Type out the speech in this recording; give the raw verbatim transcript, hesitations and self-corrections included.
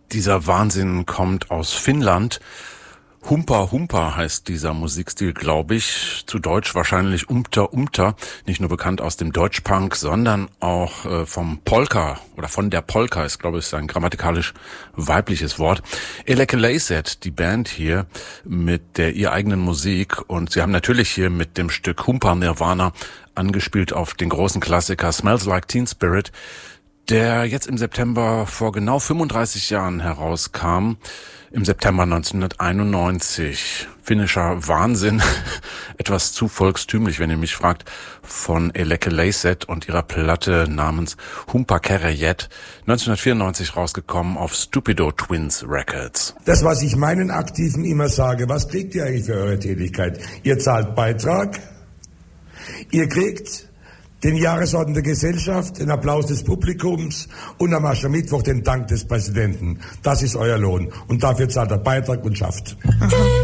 Dieser Wahnsinn kommt aus Finnland. Humpa Humpa heißt dieser Musikstil, glaube ich. Zu Deutsch wahrscheinlich Umter Umter. Nicht nur bekannt aus dem Deutschpunk, sondern auch äh, vom Polka oder von der Polka ist, glaube ich, ein grammatikalisch weibliches Wort. Elekeleyset, die Band hier mit der ihr eigenen Musik. Und sie haben natürlich hier mit dem Stück Humpa Nirvana angespielt auf den großen Klassiker Smells Like Teen Spirit, der jetzt im September vor genau fünfunddreißig Jahren herauskam. Im September neunzehnhunderteinundneunzig. Finnischer Wahnsinn. Etwas zu volkstümlich, wenn ihr mich fragt, von Elekeleyset und ihrer Platte namens Humpa Käräjät, neunzehnhundertvierundneunzig rausgekommen auf Stupido Twins Records. Das, was ich meinen Aktiven immer sage, was kriegt ihr eigentlich für eure Tätigkeit? Ihr zahlt Beitrag, ihr kriegt den Jahresorden der Gesellschaft, den Applaus des Publikums und am Aschermittwoch den Dank des Präsidenten. Das ist euer Lohn. Und dafür zahlt er Beitrag und schafft. Aha.